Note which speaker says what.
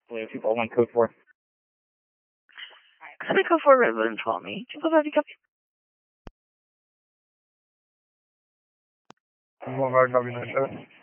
Speaker 1: People want code 4.
Speaker 2: Copy code 4 resident for me. 245, copy.
Speaker 3: 245, copy 97.